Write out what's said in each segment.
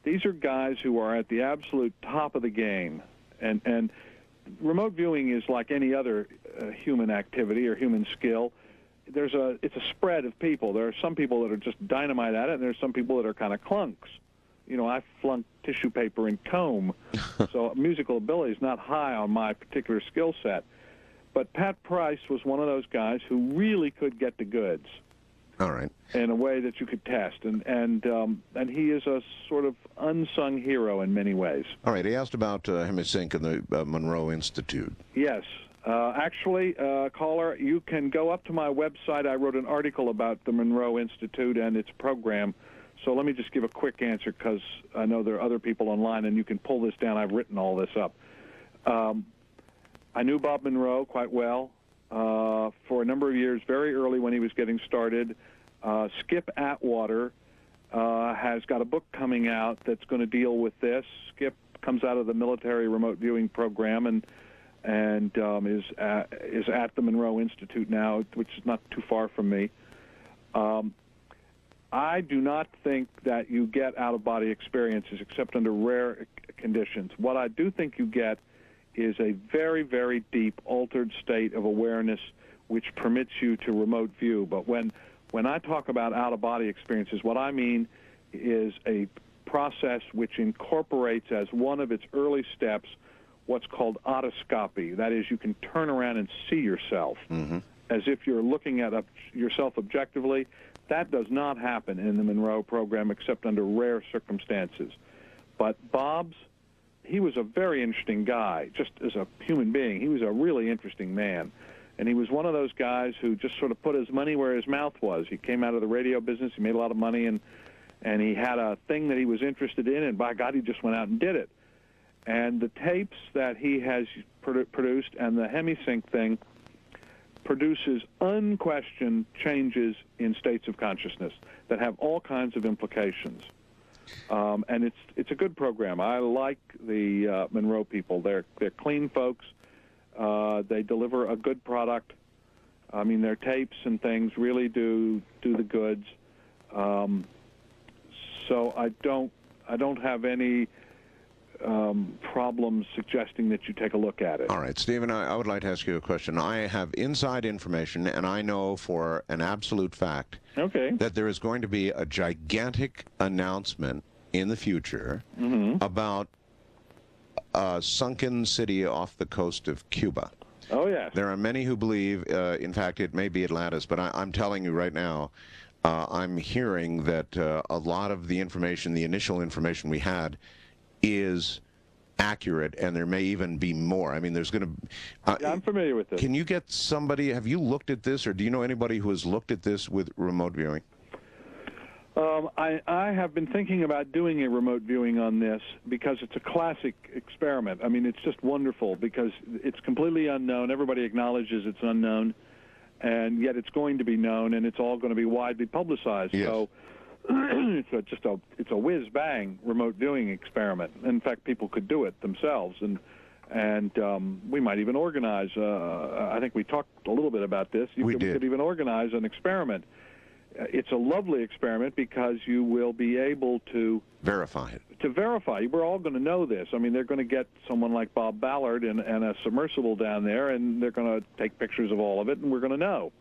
These are guys who are at the absolute top of the game, and remote viewing is like any other human activity or human skill. It's a spread of people. There are some people that are just dynamite at it, and there's some people that are kind of clunks. You know, I flunked tissue paper and comb, so musical ability is not high on my particular skill set. But Pat Price was one of those guys who really could get the goods. All right. In a way that you could test, and he is a sort of unsung hero in many ways. All right. He asked about Hemisync and the Monroe Institute. Yes. Actually, caller, you can go up to my website. I wrote an article about the Monroe Institute and its program. So let me just give a quick answer because I know there are other people online, and you can pull this down. I've written all this up. I knew Bob Monroe quite well for a number of years, very early when he was getting started. Skip Atwater has got a book coming out that's going to deal with this. Skip comes out of the military remote viewing program and is at the Monroe Institute now, which is not too far from me. I do not think that you get out-of-body experiences except under rare conditions. What I do think you get is a very, very deep, altered state of awareness which permits you to remote view. But when I talk about out-of-body experiences, what I mean is a process which incorporates as one of its early steps what's called otoscopy. That is, you can turn around and see yourself as if you're looking at yourself objectively. That does not happen in the Monroe program except under rare circumstances. But he was a very interesting guy, just as a human being. He was a really interesting man. And he was one of those guys who just sort of put his money where his mouth was. He came out of the radio business. He made a lot of money, and he had a thing that he was interested in, and by God, he just went out and did it. And the tapes that he has produced and the Hemisync thing produces unquestioned changes in states of consciousness that have all kinds of implications. And it's a good program. I like the Monroe people. They're clean folks. They deliver a good product. I mean, their tapes and things really do the goods. So I don't have any problems suggesting that you take a look at it. All right, Stephen, I would like to ask you a question. I have inside information, and I know for an absolute fact that there is going to be a gigantic announcement in the future about a sunken city off the coast of Cuba. Oh, yes. There are many who believe, in fact, it may be Atlantis, but I'm telling you right now, I'm hearing that a lot of the information, the initial information we had, is accurate, and there may even be more. I mean, there's going to... yeah, I'm familiar with this. Can you get somebody... Have you looked at this, or do you know anybody who has looked at this with remote viewing? I have been thinking about doing a remote viewing on this because it's a classic experiment. I mean, it's just wonderful because it's completely unknown. Everybody acknowledges it's unknown, and yet it's going to be known, and it's all going to be widely publicized. Yes. So it's a whiz-bang remote viewing experiment. In fact, people could do it themselves, and we might even organize. I think we talked a little bit about this. We could even organize an experiment. It's a lovely experiment because you will be able to verify it. To verify. We're all going to know this. I mean, they're going to get someone like Bob Ballard and a submersible down there, and they're going to take pictures of all of it, and we're going to know.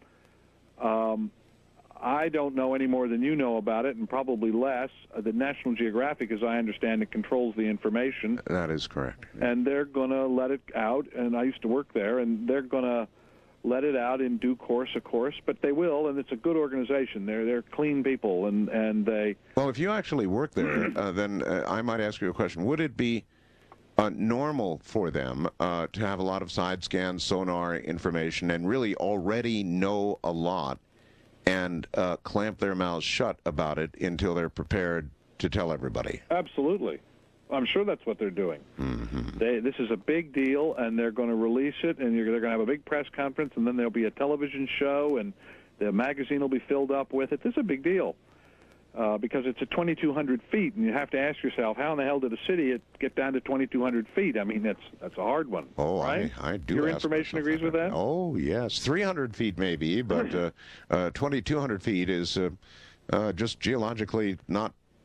I don't know any more than you know about it, and probably less. The National Geographic, as I understand it, controls the information. That is correct. And they're going to let it out, and I used to work there, and they're going to let it out in due course, of course, but they will, and it's a good organization. They're clean people, and they... Well, if you actually work there, then I might ask you a question. Would it be normal for them to have a lot of side scans, sonar information, and really already know a lot, and clamp their mouths shut about it until they're prepared to tell everybody? Absolutely. I'm sure that's what they're doing. This is a big deal, and they're going to release it, and they're going to have a big press conference, and then there'll be a television show, and the magazine will be filled up with it. This is a big deal because it's at 2,200 feet, and you have to ask yourself, how in the hell did a city get down to 2,200 feet? I mean, that's a hard one. Oh, right? I do. Your information agrees with that? Oh, yes. 300 feet maybe, but 2,200 feet is just geologically not